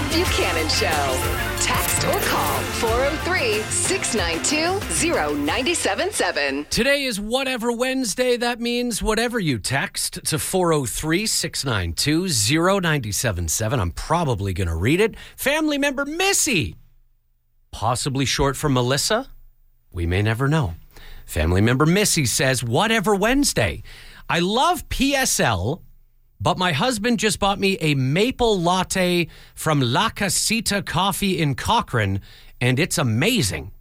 Buchanan Show. Text or call 403-692-0977. Today is Whatever Wednesday. That means whatever you text to 403-692-0977. I'm probably going to read it. Family member Missy, possibly short for Melissa. We may never know. Family member Missy says, Whatever Wednesday. I love PSL, but my husband just bought me a maple latte from La Casita Coffee in Cochrane, and it's amazing.